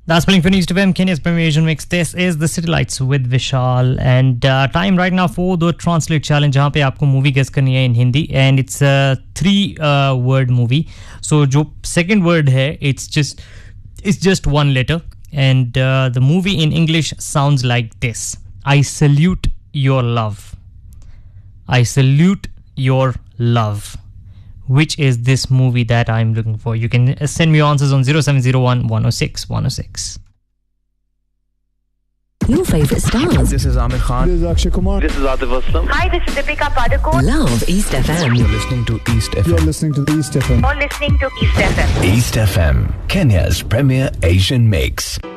That's playing for East FM, Kenya's Premier Asian Mix. This is the City Lights with Vishal, and time right now for the Translate Challenge, जहाँ पे आपको movie guess करनी है in Hindi, and it's a 3-word movie. So जो second word है, it's just one letter, and the movie in English sounds like this: I salute your love. I salute your love. Which is this movie that I'm looking for? You can send me your answers on 0701 106 106. Your favourite stars. This is Amir Khan. This is Akshay Kumar. This is Atif Aslam. Hi, this is Deepika Padukone. Love East FM. You're listening to East FM. You're listening to East FM. You're listening to East FM. East FM, Kenya's premier Asian mix.